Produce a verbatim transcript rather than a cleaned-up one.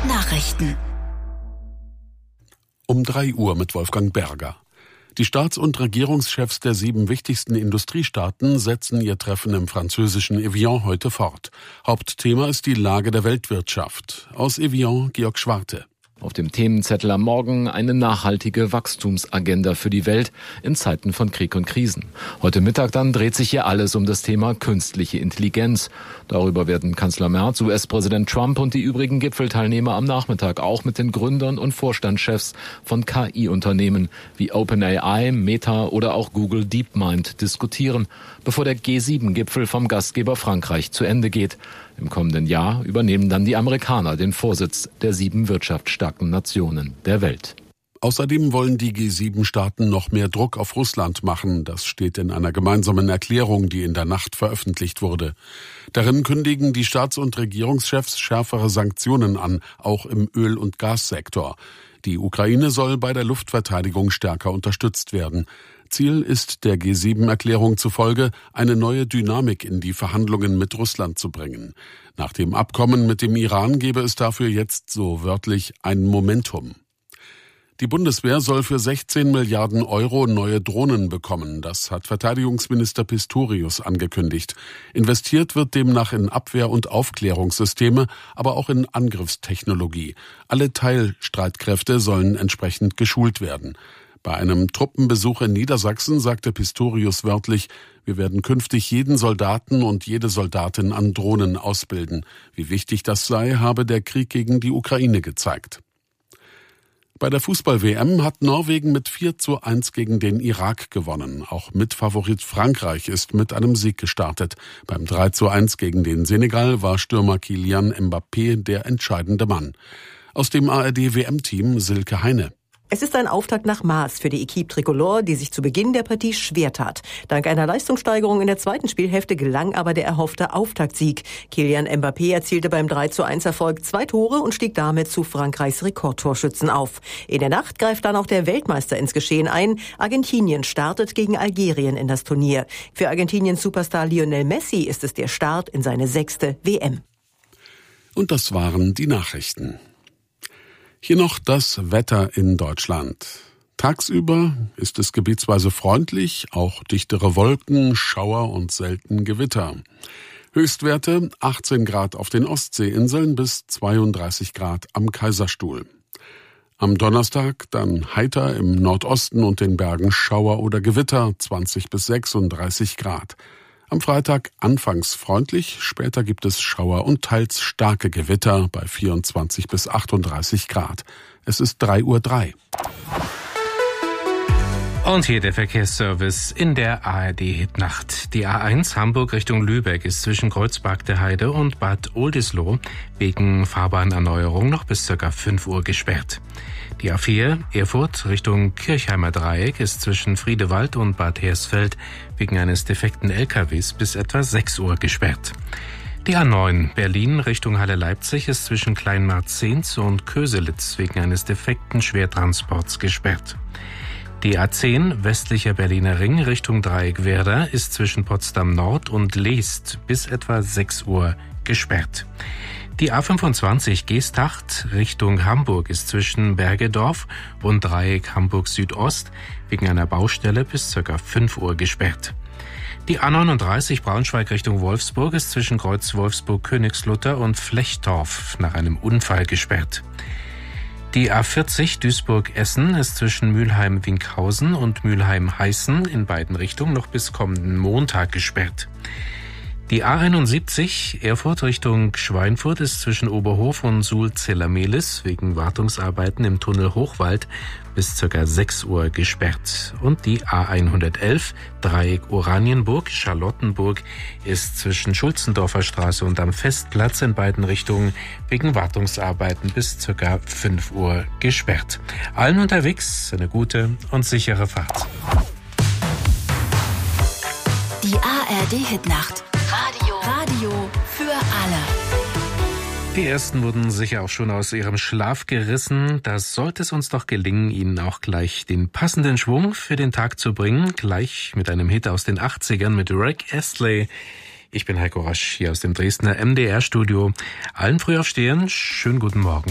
Nachrichten. Um drei Uhr mit Wolfgang Berger. Die Staats- und Regierungschefs der sieben wichtigsten Industriestaaten setzen ihr Treffen im französischen Evian heute fort. Hauptthema ist die Lage der Weltwirtschaft. Aus Evian, Georg Schwarte. Auf dem Themenzettel am Morgen eine nachhaltige Wachstumsagenda für die Welt in Zeiten von Krieg und Krisen. Heute Mittag dann dreht sich hier alles um das Thema künstliche Intelligenz. Darüber werden Kanzler Merz, U S-Präsident Trump und die übrigen Gipfelteilnehmer am Nachmittag auch mit den Gründern und Vorstandschefs von K I-Unternehmen wie OpenAI, Meta oder auch Google DeepMind diskutieren, bevor der G sieben Gipfel vom Gastgeber Frankreich zu Ende geht. Im kommenden Jahr übernehmen dann die Amerikaner den Vorsitz der sieben wirtschaftsstarken Nationen der Welt. Außerdem wollen die G sieben Staaten noch mehr Druck auf Russland machen. Das steht in einer gemeinsamen Erklärung, die in der Nacht veröffentlicht wurde. Darin kündigen die Staats- und Regierungschefs schärfere Sanktionen an, auch im Öl- und Gassektor. Die Ukraine soll bei der Luftverteidigung stärker unterstützt werden. Ziel ist der G sieben Erklärung zufolge, eine neue Dynamik in die Verhandlungen mit Russland zu bringen. Nach dem Abkommen mit dem Iran gebe es dafür jetzt so wörtlich ein Momentum. Die Bundeswehr soll für sechzehn Milliarden Euro neue Drohnen bekommen. Das hat Verteidigungsminister Pistorius angekündigt. Investiert wird demnach in Abwehr- und Aufklärungssysteme, aber auch in Angriffstechnologie. Alle Teilstreitkräfte sollen entsprechend geschult werden. Bei einem Truppenbesuch in Niedersachsen sagte Pistorius wörtlich, wir werden künftig jeden Soldaten und jede Soldatin an Drohnen ausbilden. Wie wichtig das sei, habe der Krieg gegen die Ukraine gezeigt. Bei der Fußball-W M hat Norwegen mit vier zu eins gegen den Irak gewonnen. Auch Mitfavorit Frankreich ist mit einem Sieg gestartet. Beim drei zu eins gegen den Senegal war Stürmer Kylian Mbappé der entscheidende Mann. Aus dem A R D-W M-Team Silke Heine. Es ist ein Auftakt nach Maß für die Equipe Tricolore, die sich zu Beginn der Partie schwer tat. Dank einer Leistungssteigerung in der zweiten Spielhälfte gelang aber der erhoffte Auftaktsieg. Kylian Mbappé erzielte beim drei zu eins Erfolg zwei Tore und stieg damit zu Frankreichs Rekordtorschützen auf. In der Nacht greift dann auch der Weltmeister ins Geschehen ein. Argentinien startet gegen Algerien in das Turnier. Für Argentiniens Superstar Lionel Messi ist es der Start in seine sechste W M. Und das waren die Nachrichten. Hier noch das Wetter in Deutschland. Tagsüber ist es gebietsweise freundlich, auch dichtere Wolken, Schauer und selten Gewitter. Höchstwerte achtzehn Grad auf den Ostseeinseln bis zweiunddreißig Grad am Kaiserstuhl. Am Donnerstag dann heiter im Nordosten und den Bergen Schauer oder Gewitter, zwanzig bis sechsunddreißig Grad. Am Freitag anfangs freundlich, später gibt es Schauer und teils starke Gewitter bei vierundzwanzig bis achtunddreißig Grad. Es ist drei Uhr drei. Und hier der Verkehrsservice in der A R D-Hitnacht. Die A eins Hamburg Richtung Lübeck ist zwischen Kreuzberg der Heide und Bad Oldesloe wegen Fahrbahnerneuerung noch bis ca. fünf Uhr gesperrt. Die A vier Erfurt Richtung Kirchheimer Dreieck ist zwischen Friedewald und Bad Hersfeld wegen eines defekten L K Ws bis etwa sechs Uhr gesperrt. Die A neun Berlin Richtung Halle-Leipzig ist zwischen Kleinmarzens und Köselitz wegen eines defekten Schwertransports gesperrt. Die A zehn westlicher Berliner Ring Richtung Dreieck Werder ist zwischen Potsdam Nord und Leest bis etwa sechs Uhr gesperrt. Die A fünfundzwanzig Geesthacht Richtung Hamburg ist zwischen Bergedorf und Dreieck Hamburg Südost wegen einer Baustelle bis ca. fünf Uhr gesperrt. Die A neununddreißig Braunschweig Richtung Wolfsburg ist zwischen Kreuz Wolfsburg-Königslutter und Flechtorf nach einem Unfall gesperrt. Die A vierzig Duisburg-Essen ist zwischen Mülheim-Winkhausen und Mülheim-Heißen in beiden Richtungen noch bis kommenden Montag gesperrt. Die A einundsiebzig Erfurt Richtung Schweinfurt ist zwischen Oberhof und Suhl-Zellermehlis wegen Wartungsarbeiten im Tunnel Hochwald bis ca. sechs Uhr gesperrt. Und die A hundertelf Dreieck Oranienburg Charlottenburg ist zwischen Schulzendorfer Straße und am Festplatz in beiden Richtungen wegen Wartungsarbeiten bis ca. fünf Uhr gesperrt. Allen unterwegs eine gute und sichere Fahrt. Die A R D-Hitnacht. Radio. Radio für alle. Die ersten wurden sicher auch schon aus ihrem Schlaf gerissen. Da sollte es uns doch gelingen, ihnen auch gleich den passenden Schwung für den Tag zu bringen. Gleich mit einem Hit aus den achtzigern mit Rick Astley. Ich bin Heiko Rasch hier aus dem Dresdner M D R-Studio. Allen Frühaufstehern schönen guten Morgen.